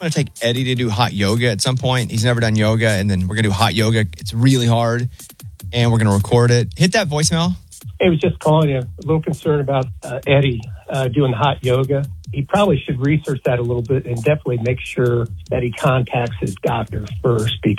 going to take Eddie to do hot yoga at some point. He's never done yoga, and then we're going to do hot yoga. It's really hard, and we're going to record it. Hit that voicemail. I was just calling you, a little concerned about Eddie doing hot yoga. He probably should research that a little bit and definitely make sure that he contacts his doctor first, because